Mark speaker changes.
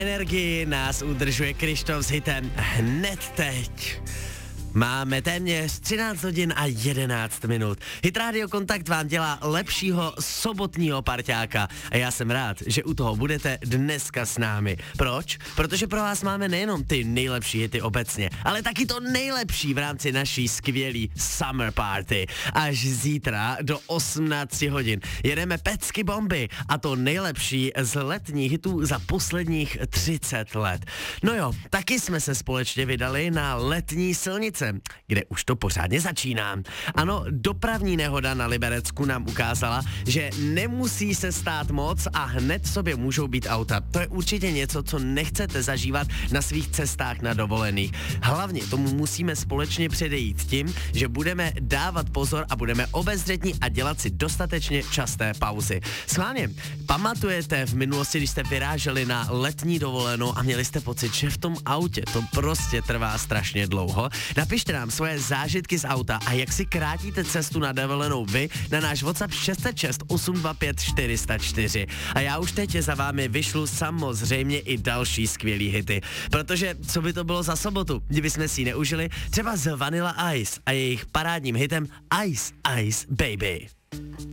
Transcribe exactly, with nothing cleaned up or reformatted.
Speaker 1: Energii nás udržuje Krištof s hitem Hned teď. Máme téměř třináct hodin a jedenáct minut. Hit Radio Kontakt vám dělá lepšího sobotního parťáka a já jsem rád, že u toho budete dneska s námi. Proč? Protože pro vás máme nejenom ty nejlepší hity obecně, ale taky to nejlepší v rámci naší skvělý Summer Party. Až zítra do osmnáct hodin jedeme pecky bomby a to nejlepší z letních hitů za posledních třicet let. No jo, taky jsme se společně vydali na letní silnici, kde už to pořádně začíná. Ano, dopravní nehoda na Liberecku nám ukázala, že nemusí se stát moc a hned sobě můžou být auta. To je určitě něco, co nechcete zažívat na svých cestách na dovolených. Hlavně tomu musíme společně předejít tím, že budeme dávat pozor a budeme obezřetní a dělat si dostatečně časté pauzy. Schválně, pamatujete v minulosti, když jste vyráželi na letní dovolenou a měli jste pocit, že v tom autě to prostě trvá strašně dlouho? Napište nám svoje zážitky z auta a jak si krátíte cestu na dovolenou vy na náš WhatsApp šest set šest osm dva pět čtyři nula čtyři. A já už teď za vámi vyšlu samozřejmě i další skvělý hity. Protože co by to bylo za sobotu, kdyby jsme si ji neužili třeba z Vanilla Ice a jejich parádním hitem Ice Ice Baby.